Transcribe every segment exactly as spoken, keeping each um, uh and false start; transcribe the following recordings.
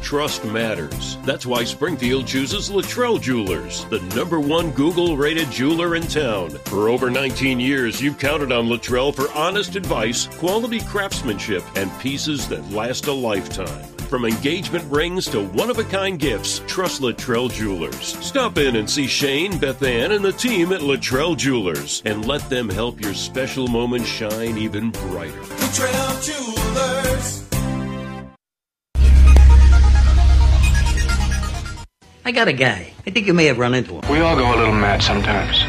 trust matters. That's why Springfield chooses Luttrell Jewelers, the number one Google-rated jeweler in town. For over nineteen years, you've counted on Luttrell for honest advice, quality craftsmanship, and pieces that last a lifetime. From engagement rings to one-of-a-kind gifts, trust Luttrell Jewelers. Stop in and see Shane, Beth Ann, and the team at Luttrell Jewelers, and let them help your special moment shine even brighter. Luttrell Jewelers. I got a guy. I think you may have run into him. We all go a little mad sometimes.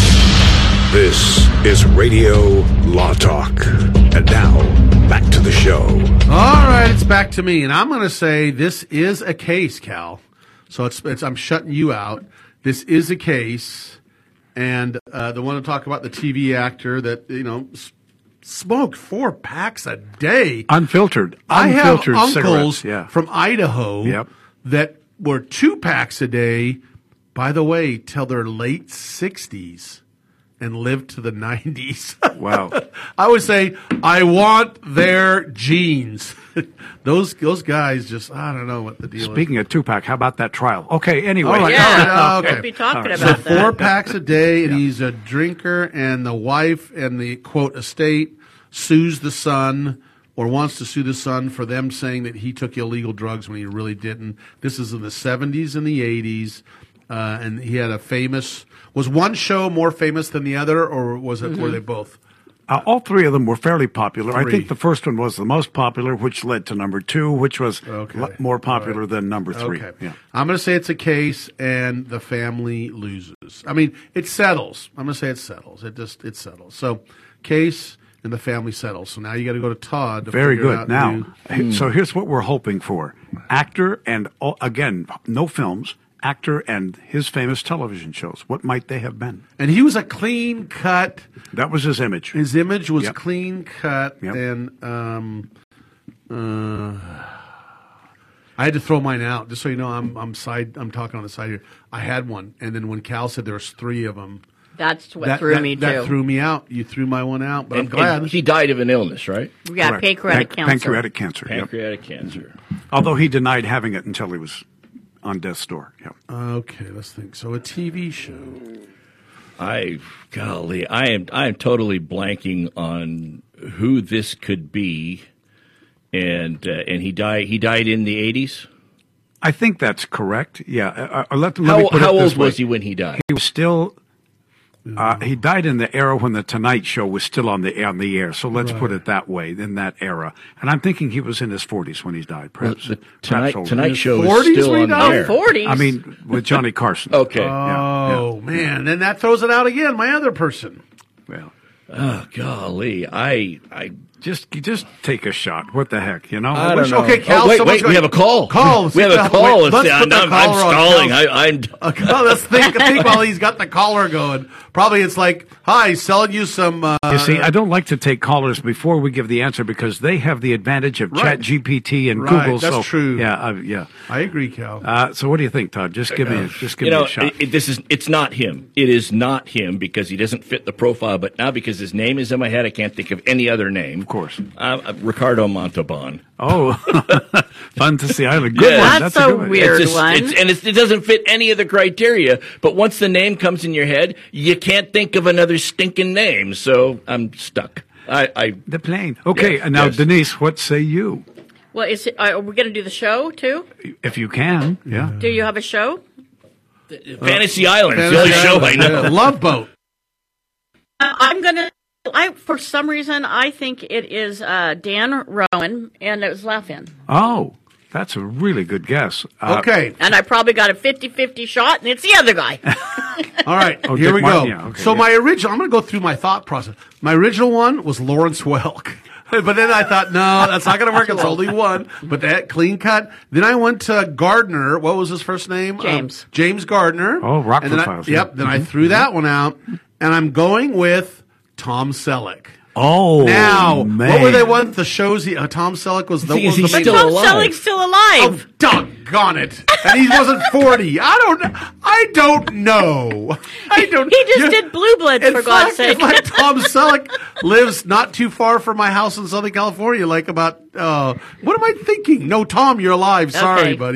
This is Radio Law Talk. And now, back to the show. All right, it's back to me. And I'm going to say this is a case, Cal. So it's, it's I'm shutting you out. This is a case. And uh, the one to talk about the T V actor that, you know, s- smoked four packs a day. Unfiltered. I have Unfiltered uncles cigarettes, yeah. from Idaho Yep. that were two packs a day, by the way, till their late sixties. And lived to the nineties. Wow. I would say, I want their genes. those those guys just, I don't know what the deal Speaking is. of Tupac, how about that trial? Okay, anyway. All right, Yeah, all right, we'll be talking All right. about So that. four packs a day, and he's a drinker, and the wife and the, quote, estate sues the son or wants to sue the son for them saying that he took illegal drugs when he really didn't. This is in the seventies and the eighties, uh, and he had a famous... Was one show more famous than the other, or was it? Mm-hmm. Were they both? Uh, all three of them were fairly popular. Three. I think the first one was the most popular, which led to number two, which was Okay. l- more popular Right. than number three. Okay. Yeah. I'm going to say it's a case, and the family loses. I mean, it settles. I'm going to say it settles. It just it settles. So, case and the family settles. So now you got to go to Todd. To Very figure good. out Now, who- so here's what we're hoping for. Actor and, oh, again, no films, actor and his famous television shows. What might they have been? and he was a clean cut. That was his image. His image was Yep. clean cut, Yep. and um, uh, I had to throw mine out. Just so you know, I'm I'm side. I'm talking on the side here. I had one, and then when Cal said there was three of them, That's what that threw that, me that too. threw me out. You threw my one out, but And, I'm glad. and he died of an illness, right? We got Correct. pancreatic Pan- cancer. Pancreatic cancer. Yep. Pancreatic cancer. Although he denied having it until he was on death's door. Yep. Okay, let's think. So a T V show. I, golly, I am I am totally blanking on who this could be, and uh, and he died he died in the eighties. I think that's correct. Yeah. Uh, uh, let, let How me put how it this old way. was he when he died? He was still. Uh, he died in the era when the Tonight Show was still on the on the air. So let's Right. put it that way. In that era, and I'm thinking he was in his forties when he died. Perhaps the perhaps Tonight older. Tonight Show is forties still when he on the died? air. Oh, forties. I mean, with Johnny Carson. Okay. Oh man, then that throws it out again. My other person. Well, Oh golly, I I just just take a shot. What the heck, you know? I don't know. Okay, Cal, oh, wait, someone's wait, we going- have a call. Call. We have a call. Wait, let's I'm, put the I'm, caller on stalling. Cal's- I, I'm. Okay, let's think, think while he's got the caller going. Probably it's like, hi, selling you some. Uh, You see, I don't like to take callers before we give the answer because they have the advantage of Right. Chat G P T and Right, Google. that's so, true. Yeah, uh, yeah. I agree, Cal. Uh, so, what do you think, Todd? Just give me, just give You me know, a shot. it, it- this is it's not him. It is not him because he doesn't fit the profile. But now because his name is in my head, I can't think of any other name. Of course. Uh, uh, Ricardo Montalban. Oh, fun to see. I have a good Yeah. one. That's That's a good one. weird- It's just- one. it's- and it's, it doesn't fit any of the criteria. But once the name comes in your head, you can't think of another stinking name. So I'm stuck. I, I The plane. Okay, Yes, and now yes. Denise, what say you? Well, is it, are we going to do the show too? If you can, yeah. Do you have a show? Fantasy Island. It's the only show I know. Yeah, Love Boat. Uh, I'm going to. I for some reason I think it is uh, Dan Rowan, and it was Laugh-In. Oh, that's a really good guess. Uh, Okay. And I probably got a fifty-fifty shot, and it's the other guy. All right. Oh, here Dick we Martin, go. yeah, okay, so yeah. my original, I'm going to go through my thought process. My original one was Lawrence Welk. But then I thought, no, that's not going to work. It's only one. But that clean cut. Then I went to Gardner. What was his first name? James. Um, James Gardner. Oh, Rockford And then I- Files, Yep. yeah. Then I threw that one out. And I'm going with Tom Selleck. Oh, Now, man. what were they? What the shows? He, uh, Tom Selleck was the, Thing was is, the he's main. still Tom alive. Selleck's still alive. Oh, doggone it! And he wasn't forty. I don't. I don't know. I don't. He just you- did Blue Bloods, In for God's fact, sake. in fact, Tom Selleck lives not too far from my house in Southern California. Like about. Uh, what am I thinking? No, Tom, you're alive. Sorry, Okay. buddy.